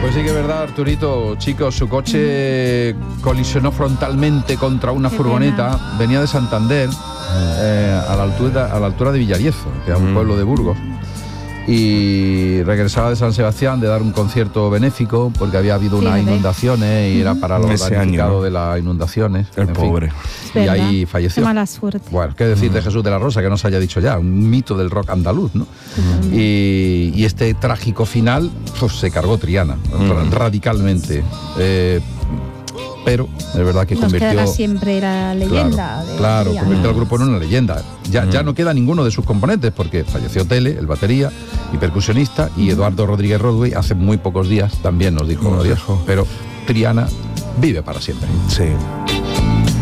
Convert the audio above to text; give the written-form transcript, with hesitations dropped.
Pues sí que es verdad, Arturito, chicos, su coche colisionó frontalmente contra una furgoneta, venía de Santander, a la altura de Villariezo, que es un pueblo de Burgos, y regresaba de San Sebastián de dar un concierto benéfico porque había habido unas inundaciones y era para los damnificados de las inundaciones. El pobre. Y ahí falleció. Qué mala suerte. Bueno, qué decir de Jesús de la Rosa, que no se haya dicho ya, un mito del rock andaluz, ¿no? Y este trágico final se cargó Triana radicalmente. Pero es verdad que convirtió siempre la leyenda. Claro, convirtió al grupo en una leyenda. Ya no queda ninguno de sus componentes porque falleció Tele, el batería y percusionista, y Eduardo Rodríguez Rodway hace muy pocos días también nos dijo adiós. Pero Triana vive para siempre. Sí.